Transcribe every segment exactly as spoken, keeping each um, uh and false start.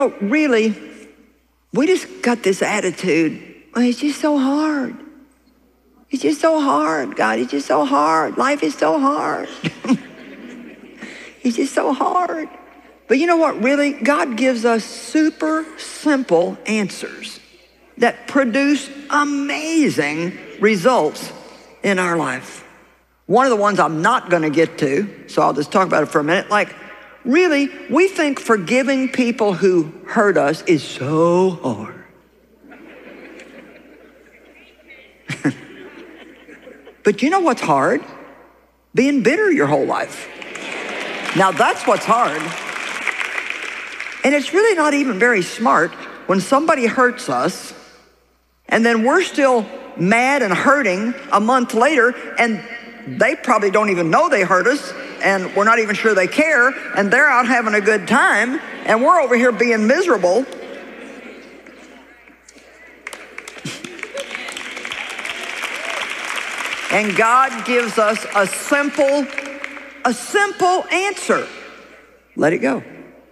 Really, we just got this attitude, well, it's just so hard. It's just so hard, God, it's just so hard. Life is so hard. It's just so hard. But you know what, really? God gives us super simple answers that produce amazing results in our life. One of the ones I'm not gonna get to, so I'll just talk about it for a minute. Like, really, we think forgiving people who hurt us is so hard. But you know what's hard? Being bitter your whole life. Now that's what's hard. And it's really not even very smart when somebody hurts us and then we're still mad and hurting a month later, and they probably don't even know they hurt us, and we're not even sure they care, and they're out having a good time, and we're over here being miserable. And God gives us a simple, a simple answer. Let it go.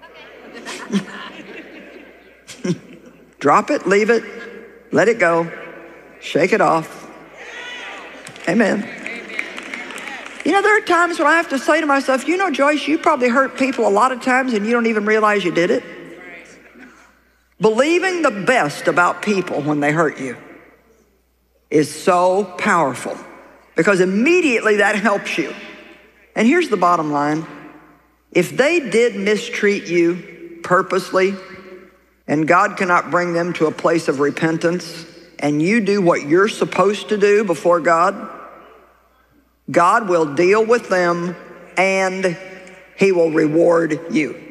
Drop it, leave it, let it go, shake it off. Amen. You know, there are times when I have to say to myself, you know, Joyce, you probably hurt people a lot of times and you don't even realize you did it. Believing the best about people when they hurt you is so powerful, because immediately that helps you. And here's the bottom line. If they did mistreat you purposely, and God cannot bring them to a place of repentance, and you do what you're supposed to do before God, God will deal with them and he will reward you.